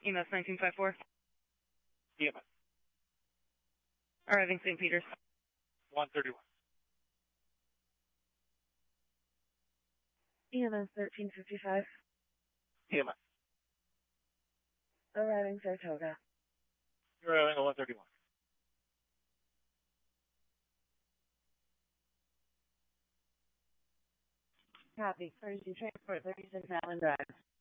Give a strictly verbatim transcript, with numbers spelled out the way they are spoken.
E M S nineteen fifty-four. E M S. Arriving Saint Peter's. one thirty-one. E M S thirteen fifty-five. E M S. Arriving Saratoga. You're arriving at one thirty-one. Copy. Emergency transport thirty-six Allen Drive.